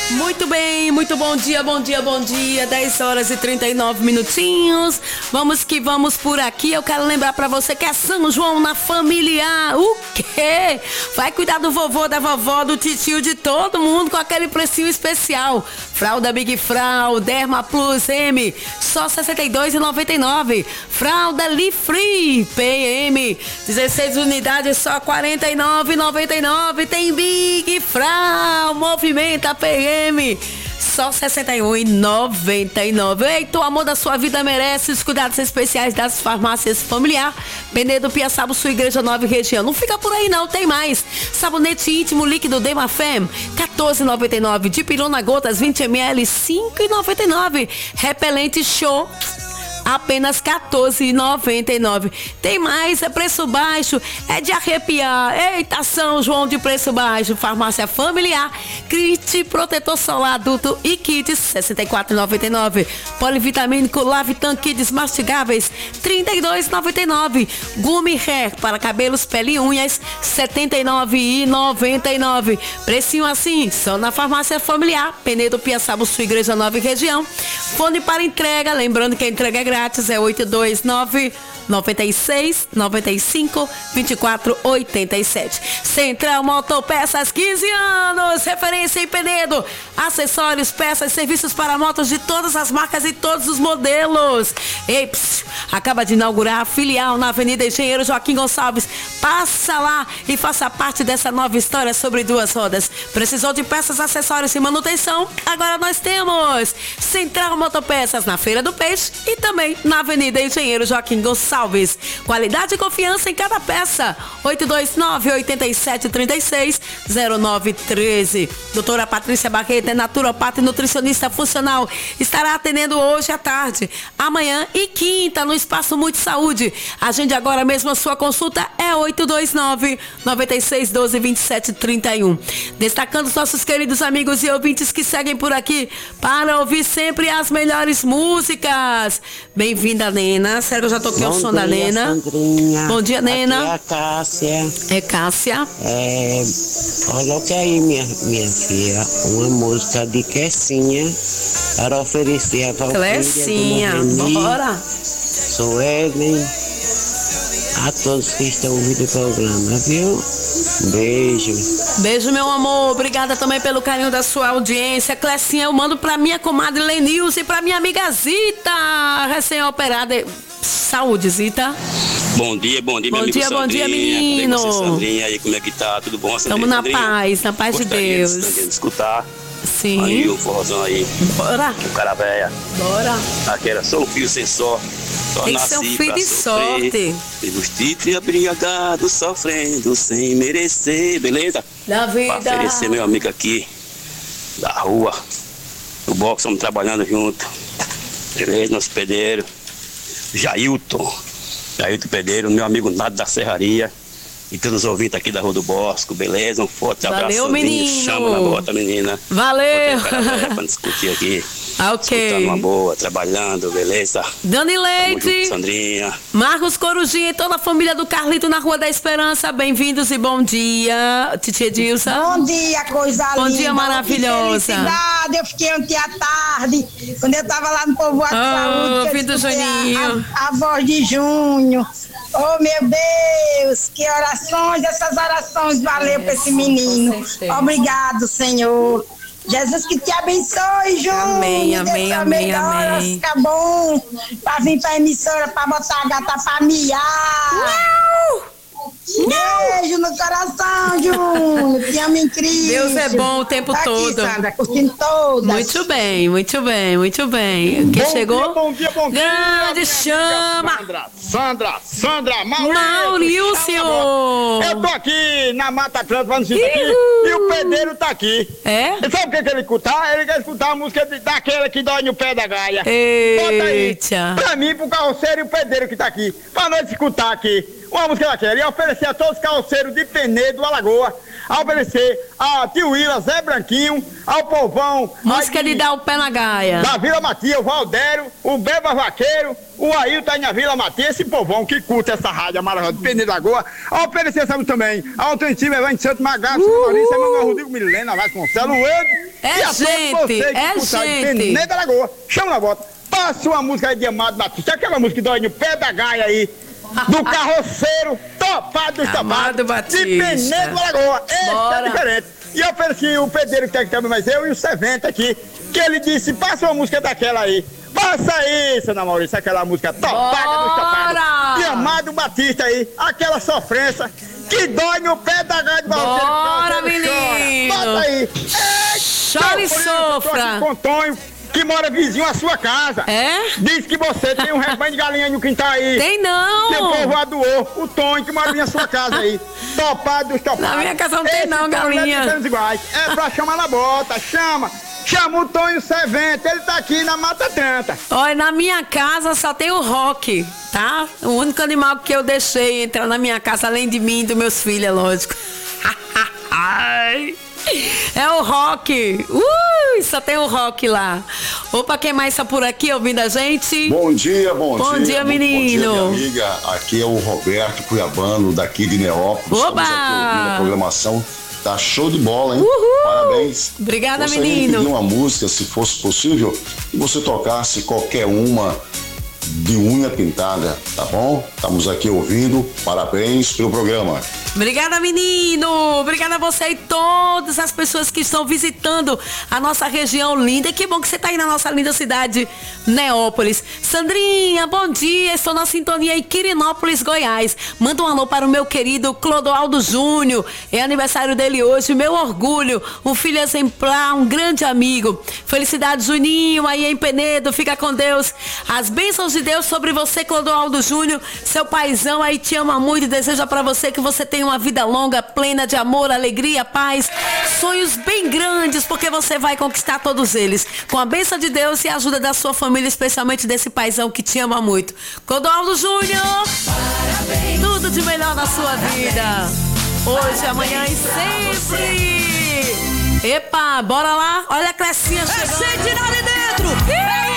Muito bem, muito bom dia, bom dia, bom dia. 10 horas e 39 minutinhos. Vamos que vamos por aqui. Eu quero lembrar pra você que é São João na Familiar. O quê? Vai cuidar do vovô, da vovó, do titio, de todo mundo com aquele precinho especial. Fralda Big Frau, Derma Plus M, só R$ 62,99. Fralda Li Free PM, 16 unidades, só R$ 49,99. Tem Big Frau, Movimenta PM, só R$ 61,99. Eita, o amor da sua vida merece os cuidados especiais das farmácias Familiar. Penedo, Piaçaba, sua Igreja Nova e região. Não fica por aí não, tem mais. Sabonete íntimo líquido Demafem, R$ 14,99. Dipirona gotas 20 ml, R$ 5,99. Repelente Show, apenas R$ 14,99. Tem mais, é preço baixo, é de arrepiar. Eita, São João de preço baixo. Farmácia Familiar, Kit protetor solar adulto e kits, R$ 64,99. Polivitamínico Lavitan Kids mastigáveis, R$ 32,99. Gummy Hair para cabelos, pele e unhas, R$ 79,99. Precinho assim, só na Farmácia Familiar. Penedo, Piaçaba, sua Igreja Nova e região. Fone para entrega, lembrando que a entrega é grátis, é 829 96 95 24 87. Central Motopeças, 15 anos, referência em Penedo. Acessórios, peças, serviços para motos de todas as marcas e todos os modelos. Eips, acaba de inaugurar a filial na Avenida Engenheiro Joaquim Gonçalves. Passa lá e faça parte dessa nova história sobre duas rodas. Precisou de peças, acessórios e manutenção? Agora nós temos Central Motopeças na Feira do Peixe e também na Avenida Engenheiro Joaquim Gonçalves. Qualidade e confiança em cada peça. 829-8736-0913. Doutora Patrícia Barreto é naturopata e nutricionista funcional. Estará atendendo hoje à tarde, amanhã e quinta no Espaço Muito Saúde. Agende agora mesmo a sua consulta, é 829-9612-2731. Destacando os nossos queridos amigos e ouvintes que seguem por aqui para ouvir sempre as melhores músicas. Bem-vinda, Nena. Sério, eu já toquei o som da Nena. Sandrinha. Bom dia, Nena. Aqui é a Cássia. É Cássia. Coloque aí, minha filha, uma música de Clecinha para oferecer a Valquíria. Clecinha, bora. Suelen, a todos que estão ouvindo o programa, viu? Beijo. Beijo, meu amor. Obrigada também pelo carinho da sua audiência. Clecinha, eu mando pra minha comadre Lenilce e pra minha amiga Zita, recém-operada. Saúde, Zita. Bom dia, Bom meu amigo dia, Sandrinha. bom dia, menino. Você, Sandrinha, aí como é que tá? Tudo bom, Sandrinha? Estamos na paz de Deus. De escutar. Sim. Aí o forrozão aí. Bora. O cara velha. Bora. Aquela, sou um filho sem sorte. Só Tem que ser um filho de sorte. Pelos títulos abrigados, sofrendo sem merecer, beleza? Da vida. Pra oferecer meu amigo aqui, da rua, do box, estamos trabalhando junto. Beleza, nosso pedreiro. Jailton Pedreiro, meu amigo Nado da Serraria. E todos os ouvintes aqui da Rua do Bosco, beleza? Um forte abraço. Valeu, menino. Chama na bota, menina. Valeu. Pra discutir aqui. Ok. Escutando uma boa, trabalhando, beleza? Dani Leite. Junto, Sandrinha. Marcos Corujinha e toda a família do Carlito na Rua da Esperança. Bem-vindos e bom dia, Titia Dilsa. Bom dia, coisa linda. Bom dia, maravilhosa. Que felicidade. Eu fiquei ontem à tarde, quando eu estava lá no Povoado de Saúde. Filho do Juninho. A voz de Junho. Oh, meu Deus, que orações, essas orações valeu para esse menino. Obrigado, Senhor. Jesus que te abençoe, Júnior. Amém, amém, amém, amém. Fica bom pra vir pra emissora pra botar a gata pra miar. Beijo no coração, Júnior. Te amo incrível. Deus é bom o tempo tá todo. Aqui, Sandra, curtindo todas. Muito bem, muito bem, muito bem. Quem chegou? Bom dia. Grande chama. Sandra, Maurício. Eu tô aqui na Mata Atlântica, aqui, e o pedreiro tá aqui. É? E sabe o que ele escutar? Ele quer escutar a música daquela que dói no pé da gaia. Bota aí. Eita. Pra mim, pro carroceiro e o pedreiro que tá aqui. Pra nós escutar aqui. Uma música daquela. E oferecer a todos os carroceiros de Penedo, Alagoa. a oferecer a tio Willa, Zé Branquinho, ao povão. Música de dar o pé na gaia. Da Vila Matias, o Valdério, o Beba Vaqueiro, o Ailton aí na Vila Matias, esse povão que curta essa rádio maravilhosa de Penedo da Goa. A oferecer essa também ao Alternativo Evandro Santos Magaço, Maurício, Emanuel Rodrigo Milena, Vasconcelos, o Ed. É gente. Penedo da Goa. Chama na volta. Passa uma música aí de Amado Batista, aquela música que dói no pé da gaia aí. Do carroceiro, topado dos Amado topados, Batista. de Penedo da Lagoa. Esse é diferente. E eu ofereci o pedreiro que tem aqui também, mas eu e o servente aqui, que ele disse, passa uma música daquela aí. Passa aí, Ana Maurício, aquela música topada dos topados. De Amado Batista aí, aquela sofrência que dói no pé da gaia de Valdir. Bora, menino. Bota aí. Chora e sofra. Com Tonho, que mora vizinho à sua casa. É? Diz que você tem um rebanho de galinha no quintal aí. Tem não. Seu povo adoou o Tonho que mora na sua casa aí. Topado dos topados. Na minha casa não tem não, galinha. É pra chamar na bota, chama. Chama o Tonho Servente, ele tá aqui na Mata Atlântica. Olha, na minha casa só tem o Rock, tá? O único animal que eu deixei entrar na minha casa, além de mim e dos meus filhos, é lógico. É o Rock. Só tem o Rock lá. Opa, quem mais está por aqui ouvindo a gente? Bom dia, Bom dia, menino. Bom dia, minha amiga. Aqui é o Roberto Cuiabano, daqui de Neópolis. Oba! Estamos aqui ouvindo a programação. Tá show de bola, hein? Uhul! Parabéns. Obrigada, Gostaria menino. de pedir uma música, se fosse possível, que você tocasse qualquer uma de unha pintada, tá bom? Estamos aqui ouvindo. Parabéns pelo programa. Obrigada, menino. Obrigada a você e todas as pessoas que estão visitando a nossa região linda. E que bom que você está aí na nossa linda cidade, Neópolis. Sandrinha, bom dia. Estou na sintonia em Quirinópolis, Goiás. Manda um alô para o meu querido Clodoaldo Júnior. É aniversário dele hoje. Meu orgulho. Um filho exemplar, um grande amigo. Felicidade, Juninho, aí em Penedo. Fica com Deus. As bênçãos de Deus sobre você, Clodoaldo Júnior. Seu paizão aí te ama muito e deseja para você que você tenha uma vida longa, plena de amor, alegria, paz, sonhos bem grandes, porque você vai conquistar todos eles. Com a bênção de Deus e a ajuda da sua família, especialmente desse paizão que te ama muito. Clodoaldo Júnior, parabéns. Tudo de melhor na sua vida. Hoje, amanhã e sempre. Epa, bora lá. Olha a Clecinha chegando. É de dentro.